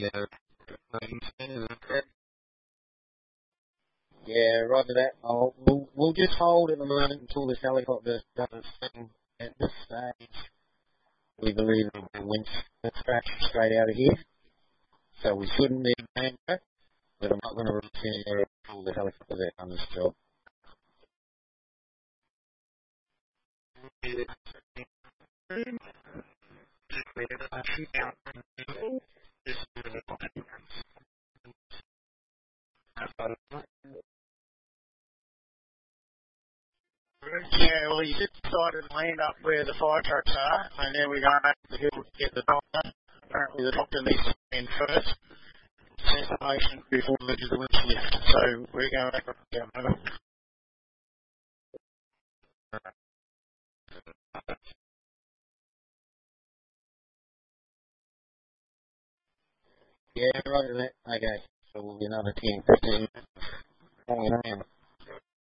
Yeah, roger that. We'll just hold at the moment until this helicopter doesn't sing at this stage. We believe it'll be winch scratch straight out of here, so we shouldn't need a banjo, but I'm not going to reach anywhere until the helicopter's out on this job. Yeah, well, you just decided to land up where the fire trucks are, and then we're going up the hill to get the doctor. Apparently the doctor needs to land first, send the patient before we do the winch lift, so we're going back up down over. Yeah, right in that. Okay, so we'll be another 10, 15 minutes.